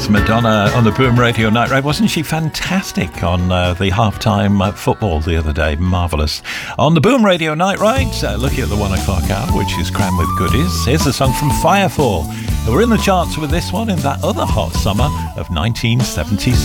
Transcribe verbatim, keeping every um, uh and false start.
That's Madonna on the Boom Radio Night Ride. Wasn't she fantastic on uh, the halftime uh, football the other day? Marvellous. On the Boom Radio Night Ride, uh, looking at the one o'clock hour, which is crammed with goodies. Here's a song from Firefall. We're in the charts with this one in that other hot summer of nineteen seventy-six.